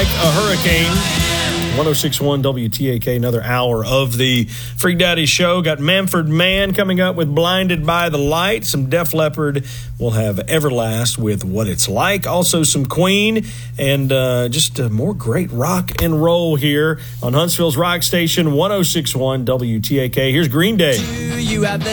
like a hurricane. 106.1 WTAK, another hour of the Freak Daddy Show. Got Manfred Mann coming up with Blinded by the Light. Some Def Leppard. We'll have Everlast with What It's Like. Also some Queen and just more great rock and roll here on Huntsville's Rock Station, 106.1 WTAK. Here's Green Day. Do you have the